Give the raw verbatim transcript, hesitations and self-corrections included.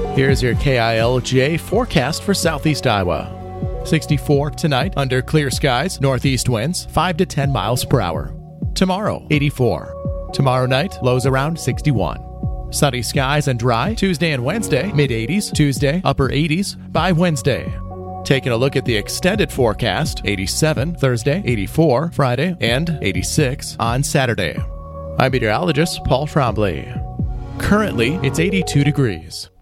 Here's your K I L J forecast for Southeast Iowa. sixty-four tonight, under clear skies, northeast winds, five to ten miles per hour. Tomorrow, eighty-four. Tomorrow night, lows around sixty-one. Sunny skies and dry, Tuesday and Wednesday, mid-eighties, Tuesday, upper eighties, by Wednesday. Taking a look at the extended forecast, eighty-seven Thursday, eighty-four Friday, and eighty-six on Saturday. I'm meteorologist Paul Trombley. Currently, it's eighty-two degrees.